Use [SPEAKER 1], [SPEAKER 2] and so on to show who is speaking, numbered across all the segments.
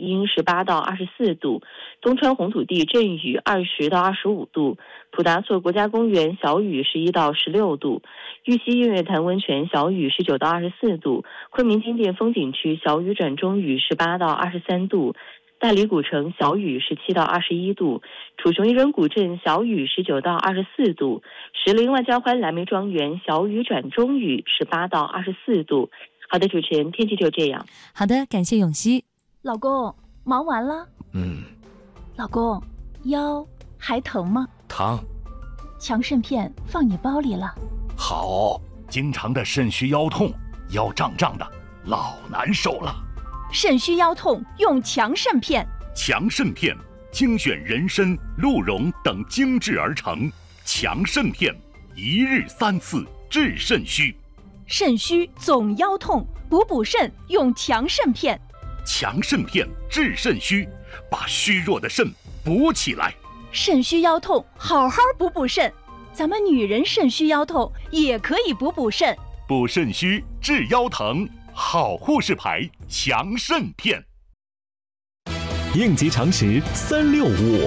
[SPEAKER 1] 阴18到24度，东川红土地阵雨20到25度，普达措国家公园小雨11到16度，玉溪映月潭温泉小雨19到24度，昆明金殿风景区小雨转中雨18到23度，大理古城小雨17到21度，楚雄一人古镇小雨19到24度，石林万家欢蓝莓庄园小雨转中雨18到24度。好的，主持人，天气就这样。
[SPEAKER 2] 好的，感谢永熙。
[SPEAKER 3] 老公，忙完了？老公，腰还疼吗？
[SPEAKER 4] 疼。
[SPEAKER 3] 强肾片放你包里了。
[SPEAKER 4] 好，经常的肾虚腰痛，腰胀胀的，老难受了。
[SPEAKER 3] 肾虚腰痛用强肾片。
[SPEAKER 4] 强肾片精选人参、鹿茸等精制而成，强肾片一日3次治肾虚。
[SPEAKER 3] 肾虚总腰痛，补肾用强肾片。
[SPEAKER 4] 强肾片治肾虚，把虚弱的肾补起来。
[SPEAKER 3] 肾虚腰痛好好补肾，咱们女人肾虚腰痛也可以补肾。
[SPEAKER 4] 补肾虚治腰疼，好护士牌强肾片。
[SPEAKER 5] 应急常识365。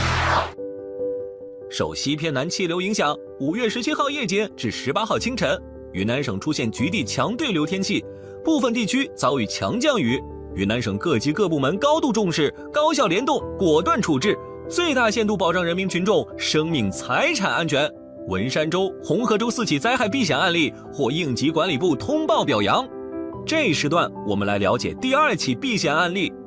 [SPEAKER 6] 受西偏南气流影响，5月17号夜间至18号清晨，云南省出现局地强对流天气，部分地区遭遇强降雨。云南省各级各部门高度重视，高效联动，果断处置，最大限度保障人民群众生命财产安全。文山州、红河州4起灾害避险案例获应急管理部通报表扬。这一时段，我们来了解第2起避险案例。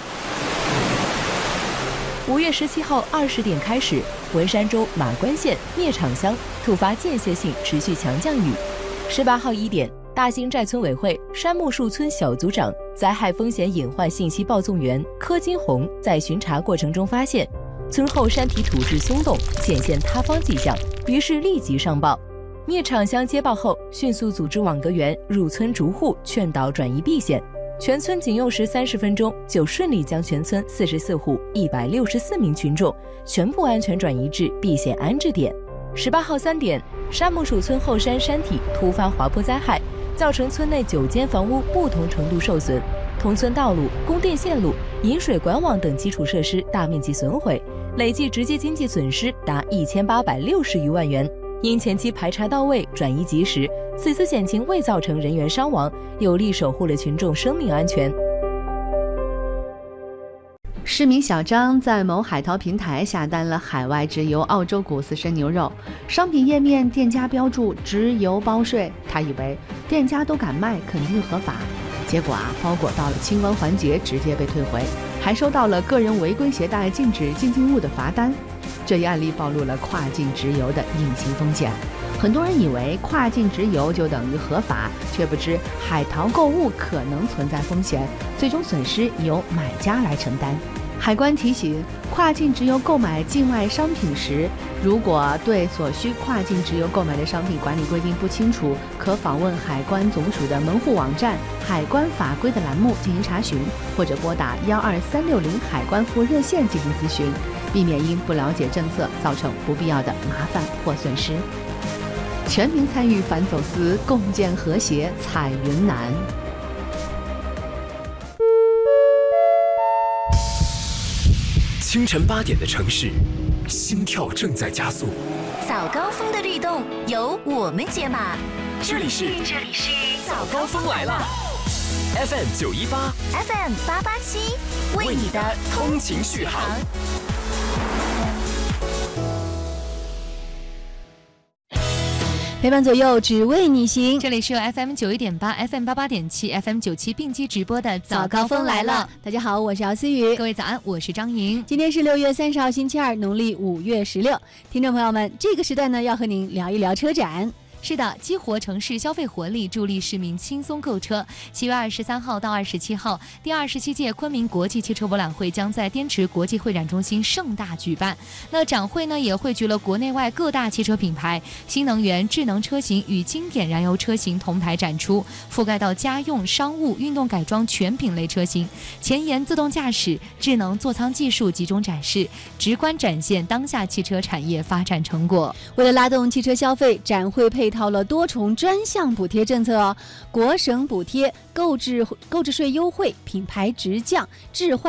[SPEAKER 2] 5月17号20点开始，文山州马关县聂场乡突发间歇性持续强降雨。18号1点，大兴寨村委会杉木树村小组长、灾害风险隐患信息报送员柯金红在巡查过程中发现，村后山体土质松动，显现塌方迹象，于是立即上报。聂场乡接报后，迅速组织网格员入村逐户劝导转移避险。全村仅用时30分钟，就顺利将全村44户164名群众全部安全转移至避险安置点。18号3点，杉木树村后山山体突发滑坡灾害，造成村内9间房屋不同程度受损，同村道路、供电线路、引水管网等基础设施大面积损毁，累计直接经济损失达1860余万元。因前期排查到位、转移及时，此次险情未造成人员伤亡，有力守护了群众生命安全。
[SPEAKER 7] 市民小张在某海淘平台下单了海外直邮澳洲谷饲生牛肉，商品页面店家标注直邮包税，他以为店家都敢卖，肯定合法。结果包裹到了清关环节直接被退回，还收到了个人违规携带禁止进境物的罚单。这一案例暴露了跨境直邮的隐形风险。很多人以为跨境直邮就等于合法，却不知海淘购物可能存在风险，最终损失由买家来承担。海关提醒，跨境直邮购买境外商品时，如果对所需跨境直邮购买的商品管理规定不清楚，可访问海关总署的门户网站海关法规的栏目进行查询，或者拨打12360海关服务热线进行咨询，避免因不了解政策造成不必要的麻烦或损失。全民参与反走私，共建和谐彩云南。
[SPEAKER 5] 清晨8点的城市，心跳正在加速。
[SPEAKER 8] 早高峰的律动由我们解码。
[SPEAKER 5] 这里是早高峰来了 ，FM 918
[SPEAKER 8] ，FM 887，为你的通勤续航。
[SPEAKER 3] 陪伴左右，只为你行。
[SPEAKER 2] 这里是由 FM 91.8、FM 88.7、FM 97并机直播的早高峰来了。
[SPEAKER 3] 大家好，我是姚思雨。
[SPEAKER 2] 各位早安，我是张莹。
[SPEAKER 3] 今天是6月30号，星期二，农历5月16。听众朋友们，这个时段呢，要和您聊一聊车展。
[SPEAKER 2] 是的，激活城市消费活力，助力市民轻松购车。7月23号到27号，第27届昆明国际汽车博览会将在滇池国际会展中心盛大举办。那展会呢，也汇聚了国内外各大汽车品牌，新能源、智能车型与经典燃油车型同台展出，覆盖到家用、商务、运动改装全品类车型。前沿自动驾驶、智能座舱技术集中展示，直观展现当下汽车产业发展成果。
[SPEAKER 3] 为了拉动汽车消费，展会配套了多重专项补贴政策哦，国省补贴、购置税优惠、品牌直降、置换